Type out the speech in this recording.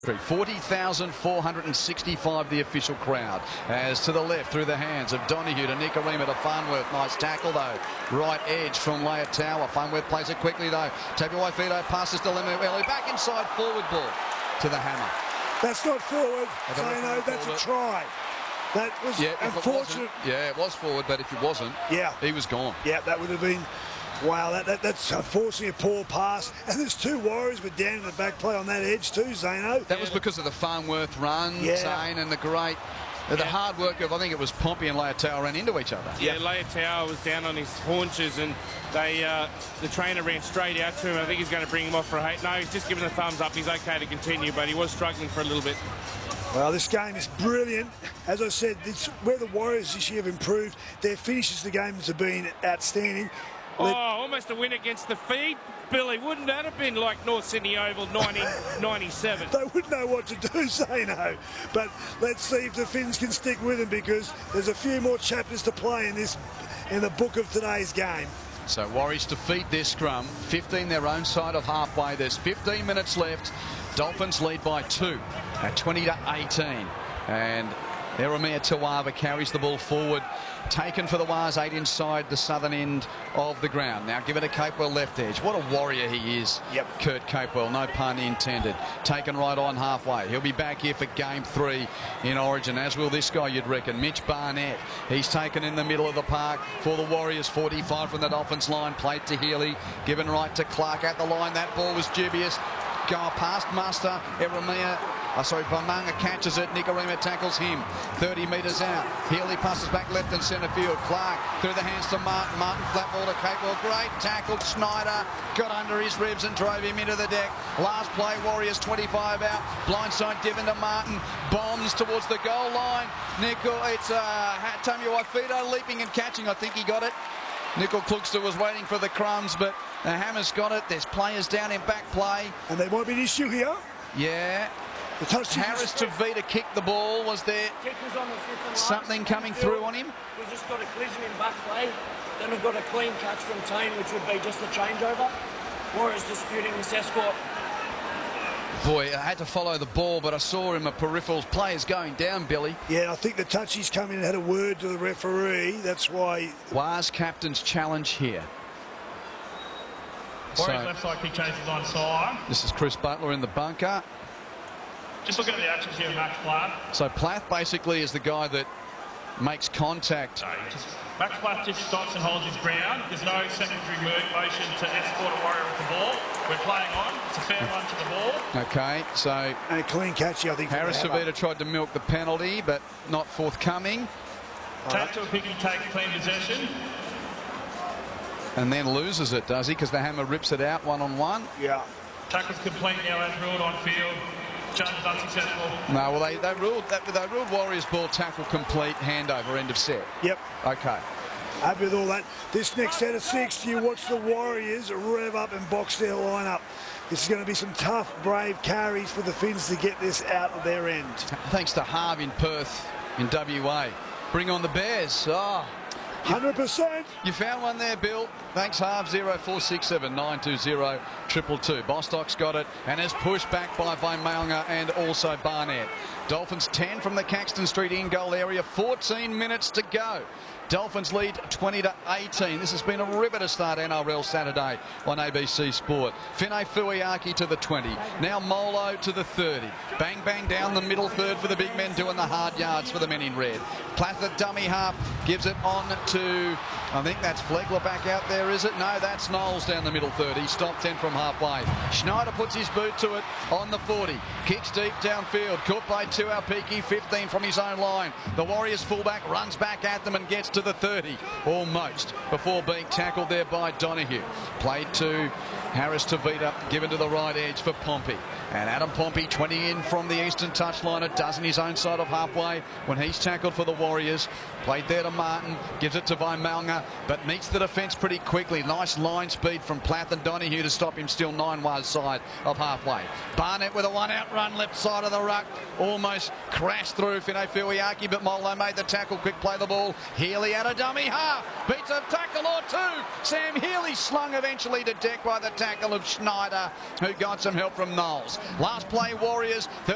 40,465 the official crowd. As to the left through the hands of Donohue to Nikorima to Farnworth. Nice tackle though. Right edge from Leotawa. Farnworth plays it quickly though. Tabuai-Fidow passes to Lemuelu. Back inside, forward ball to the Hammer. That's not forward. No, that's a try. That was unfortunate. It was forward, but if it wasn't, he was gone. Yeah, that would have been. Wow, that's unfortunately a poor pass. And there's two Warriors with down in the back play on that edge too, Zano. That was because of the Farnworth run, Zane, and the hard work of, I think it was Pompey and Leotawa ran into each other. Yeah, Leotawa was down on his haunches and the trainer ran straight out to him. I think he's going to bring him off for a hate. No, he's just giving the thumbs up. He's okay to continue, but he was struggling for a little bit. Well, this game is brilliant. As I said, it's where the Warriors this year have improved. Their finishes the games have been outstanding. Oh, almost a win against the feed, Billy. Wouldn't that have been like North Sydney Oval 1997? They wouldn't know what to do, Zano. But let's see if the Finns can stick with them, because there's a few more chapters to play in the book of today's game. So Warriors defeat their scrum. 15 their own side of halfway. There's 15 minutes left. Dolphins lead by 2 at 20-18. And Eremia Tawava carries the ball forward. Taken for the Wars, 8 inside the southern end of the ground. Now give it to Capewell left edge. What a warrior he is, Kurt Capewell, no pun intended. Taken right on halfway. He'll be back here for game 3 in Origin, as will this guy, you'd reckon, Mitch Barnett. He's taken in the middle of the park for the Warriors. 45 from the Dolphins line, played to Healy, given right to Clark at the line. That ball was dubious. Go past Muster. Vamanga catches it. Nikorima tackles him. 30 metres out. Healy passes back left and centre field. Clark through the hands to Martin. Martin flat ball to Capewell. Great tackle. Schneider got under his ribs and drove him into the deck. Last play, Warriors 25 out. Blindside given to Martin. Bombs towards the goal line. It's Tabuai-Fidow leaping and catching. I think he got it. Nickel Klugster was waiting for the crumbs, but the Hammer's got it. There's players down in back play. And there might be an issue here. Yeah. Harris Tavita kicked the ball. Was there something coming through on him? We've just got a collision in back play. Then we've got a clean catch from Tane, which would be just a changeover. Warriors disputing this escort. Boy, I had to follow the ball, but I saw in my peripherals players going down, Billy. Yeah, I think the touchies come in and had a word to the referee. That's why. Waz captain's challenge here. Warriors left side kick changes on side. This is Chris Butler in the bunker. Just looking at the actions here, Max Plath. So Plath basically is the guy that makes contact. Max Plath just stops and holds his ground. There's no secondary motion to escort a Warrior with the ball. We're playing on. It's a fair run to the ball. Okay, so and a clean catch, I think. Harris Tavita tried to milk the penalty, but not forthcoming. Tap to a pick, he takes clean possession. And then loses it, does he? Because the Hammer rips it out one-on-one. Yeah. Tackle's complete now as ruled on field. Charge unsuccessful. No, well, they ruled Warriors ball tackle complete, handover, end of set. Yep. Okay. Happy with all that. This next set of 6, you watch the Warriors rev up and box their line-up. This is going to be some tough, brave carries for the Finns to get this out of their end. Thanks to Harv in Perth, in WA. Bring on the Bears. 100%. You found one there, Bill. Thanks, Harv. 0467 920 222. Bostock's got it and is pushed back by Vaimalnga and also Barnett. Dolphins 10 from the Caxton Street in-goal area. 14 minutes to go. Dolphins lead 20-18. This has been a riveter start NRL Saturday on ABC Sport. Finay Fuiaki to the 20. Now Molo to the 30. Bang, bang down the middle third for the big men doing the hard yards for the men in red. Plath, the dummy half, gives it on to, I think that's Flegler back out there, is it? No, that's Knowles down the middle third. He stopped 10 from halfway. Schneider puts his boot to it on the 40. Kicks deep downfield. Caught by Tuaupiki, 15 from his own line. The Warriors fullback runs back at them and gets to the 30, almost, before being tackled there by Donohue. Played to Harris Tavita, given to the right edge for Pompey. And Adam Pompey, 20 in from the eastern touchline, a dozen his own side of halfway when he's tackled for the Warriors. Played there to Martin, gives it to Vaimalnga, but meets the defence pretty quickly. Nice line speed from Plath and Donohue to stop him still 9-wise side of halfway. Barnett with a one-out run left side of the ruck, almost crashed through Finay Fuiaki, but Molo made the tackle, quick play the ball. Healy at a dummy half, beats a tackle or two. Sam Healy slung eventually to deck by the tackle of Schneider, who got some help from Knowles. Last play, Warriors.